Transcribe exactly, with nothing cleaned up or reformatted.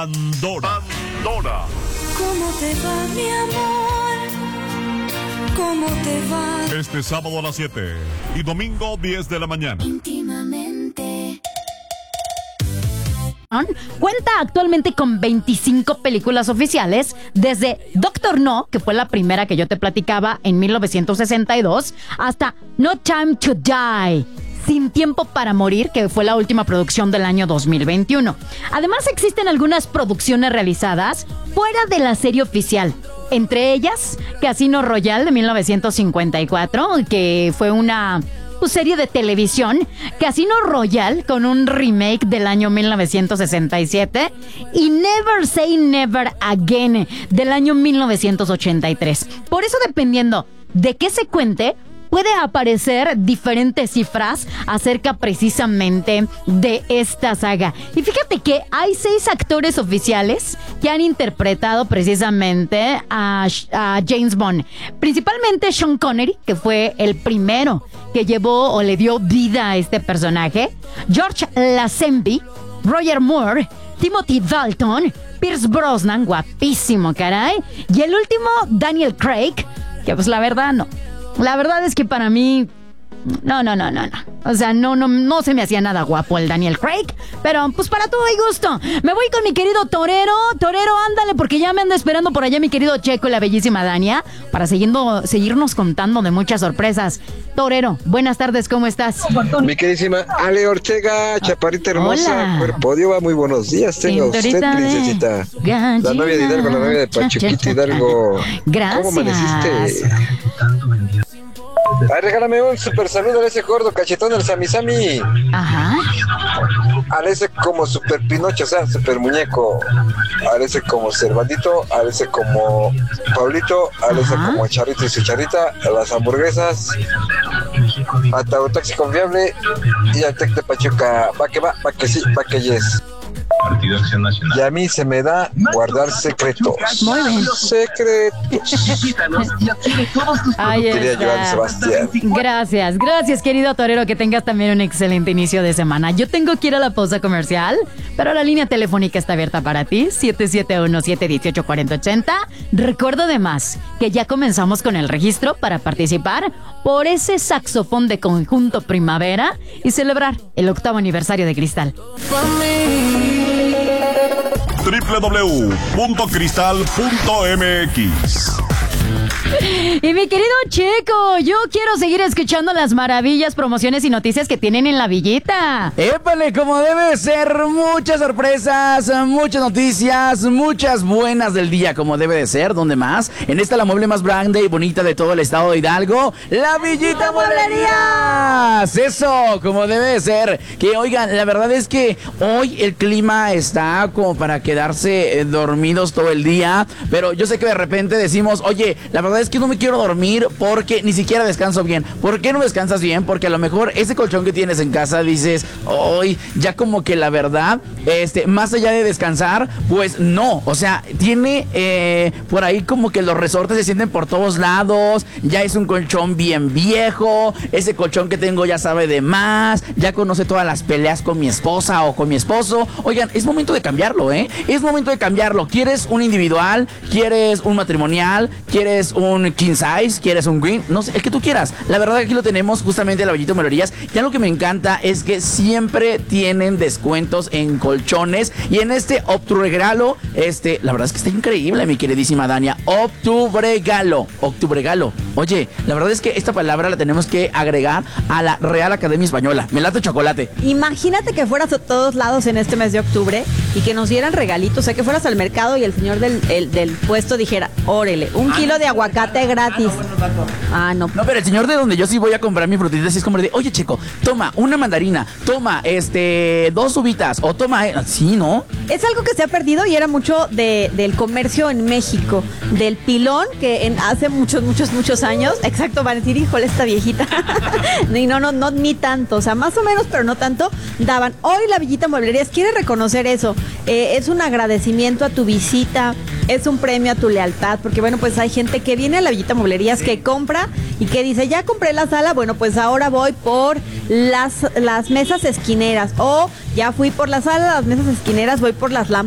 Pandora. Pandora. ¿Cómo te va, mi amor? ¿Cómo te va? Este sábado a las siete y domingo diez de la mañana. Íntimamente. Cuenta actualmente con veinticinco películas oficiales, desde Doctor No, que fue la primera que yo te platicaba en mil novecientos sesenta y dos, hasta No Time to Die, Sin Tiempo para Morir, que fue la última producción del año dos mil veintiuno. Además, existen algunas producciones realizadas fuera de la serie oficial. Entre ellas, Casino Royale de mil novecientos cincuenta y cuatro, que fue una serie de televisión, Casino Royale, con un remake del año mil novecientos sesenta y siete, y Never Say Never Again del año mil novecientos ochenta y tres. Por eso, dependiendo de qué se cuente, puede aparecer diferentes cifras acerca precisamente de esta saga. Y fíjate que hay seis actores oficiales que han interpretado precisamente a, a James Bond. Principalmente Sean Connery, que fue el primero que llevó o le dio vida a este personaje. George Lazenby, Roger Moore, Timothy Dalton, Pierce Brosnan, guapísimo, caray. Y el último, Daniel Craig, que pues la verdad no. La verdad es que para mí, no, no, no, no, no. O sea, no, no, no se me hacía nada guapo el Daniel Craig, pero pues para todo hay gusto. Me voy con mi querido Torero. Torero, ándale, porque ya me anda esperando por allá mi querido Checo y la bellísima Dania para siguiendo, seguirnos contando de muchas sorpresas. Torero, buenas tardes, ¿cómo estás? Mi queridísima Ale Ortega, chaparrita hermosa, Hola. cuerpo Diva, muy buenos días. Tenga usted, Cinturita de princesita. gallina. La novia de Hidalgo, la novia de Pachuquita Hidalgo. Gracias. ¿Cómo amaneciste? Ay, regálame un super saludo a ese gordo cachetón del Sami Sami. Ajá. A ese como super Pinocho, o sea, super muñeco. A ese como Cervandito, a ese como Pablito, a ese Ajá. como Charrito y su Charrita, a las hamburguesas, a Tau Taxi Confiable y al Tec de Pachuca. Va que va, va que sí, va que yes. Partido Acción Nacional. Y a mí se me da guardar secretos. Muy bien. Secretos. Ahí Quería Joan está. Sebastián. Gracias, gracias querido Torero, que tengas también un excelente inicio de semana. Yo tengo que ir a la pausa comercial, pero la línea telefónica está abierta para ti, siete siete uno, siete uno ocho, cuatro cero ocho cero. Recuerdo además que ya comenzamos con el registro para participar por ese saxofón de Conjunto Primavera y celebrar el octavo aniversario de Cristal. doble u doble u doble u punto cristal punto m x. Y mi querido Checo, yo quiero seguir escuchando las maravillas, promociones y noticias que tienen en la villita. ¡Épale! Como debe ser, muchas sorpresas, muchas noticias, muchas buenas del día, como debe de ser. ¿Dónde más? En esta, la mueble más grande y bonita de todo el estado de Hidalgo, la Villita Mueblerías. Eso, como debe de ser. Que oigan, la verdad es que hoy el clima está como para quedarse eh, dormidos todo el día. Pero yo sé que de repente decimos, oye, la verdad es que no me quiero dormir porque ni siquiera descanso bien. ¿Por qué no descansas bien? Porque a lo mejor ese colchón que tienes en casa dices, hoy ya como que la verdad, este, más allá de descansar, pues no, o sea, tiene eh, por ahí como que los resortes se sienten por todos lados, ya es un colchón bien viejo, ese colchón que tengo ya sabe de más, ya conoce todas las peleas con mi esposa o con mi esposo. Oigan, es momento de cambiarlo, ¿eh? Es momento de cambiarlo. ¿Quieres un individual? ¿Quieres un matrimonial? ¿Quieres un king size? ¿Quieres un green? No sé, el que tú quieras. La verdad que aquí lo tenemos justamente en la Villita Mueblerías. Y algo que me encanta es que siempre tienen descuentos en colchones. Y en este Octubregalo, este, la verdad es que está increíble, mi queridísima Dania. Octubregalo. Octubregalo. Oye, la verdad es que esta palabra la tenemos que agregar a la Real Academia Española. Me late chocolate. Imagínate que fueras a todos lados en este mes de octubre y que nos dieran regalitos, o sea, que fueras al mercado y el señor del, el, del puesto dijera, órale, un ah, kilo de aguacate gratis. Ah, no. No, pero el señor de donde yo sí voy a comprar mi frutita sí es como de, oye, Checo, toma una mandarina, toma, este, dos uvitas, o toma, eh, sí, ¿no? Es algo que se ha perdido y era mucho de, del comercio en México, del pilón, que en, hace muchos, muchos, muchos años, exacto, van a decir, híjole, esta viejita. Y no, no, no, ni tanto, o sea, más o menos, pero no tanto, daban. Hoy la Villita Mueblerías quiere reconocer eso, eh, es un agradecimiento a tu visita, es un premio a tu lealtad, porque bueno, pues hay gente que viene a la Villita Mueblerías, que compra y que dice, ya compré la sala, bueno, pues ahora voy por las, las mesas esquineras, o ya fui por la sala, las mesas esquineras, voy por las lámparas.